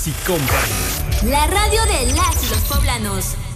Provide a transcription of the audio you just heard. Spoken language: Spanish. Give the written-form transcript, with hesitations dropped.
y compañía. La radio de las y los poblanos.